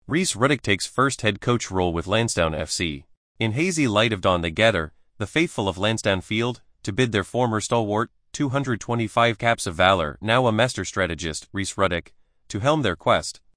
Rhys Ruddock takes first head coach role with Lansdowne FC. In hazy light of dawn they gather, the faithful of Lansdowne Field, to bid their former stalwart, 225 caps of valor, now a master strategist, Rhys Ruddock, to helm their quest.